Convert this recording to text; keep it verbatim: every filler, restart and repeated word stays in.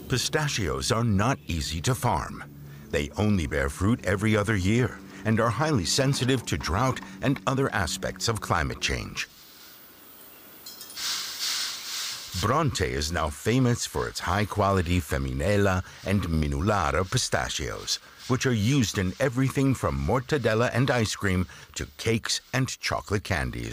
Pistachios are not easy to farm. They only bear fruit every other year and are highly sensitive to drought and other aspects of climate change. Bronte is now famous for its high-quality Feminella and Minularo pistachios, which are used in everything from mortadella and ice cream to cakes and chocolate candies.